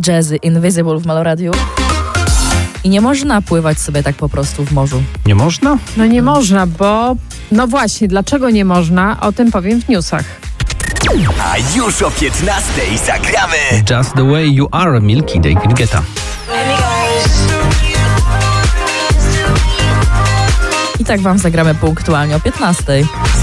Jazzy Invisible w Meloradiu. I nie można pływać sobie tak po prostu w morzu. Nie można? No nie można, bo... No właśnie, dlaczego nie można? O tym powiem w newsach. A już o 15:00 zagramy Just the Way You Are, Milky, David Guetta. I tak wam zagramy punktualnie o 15:00.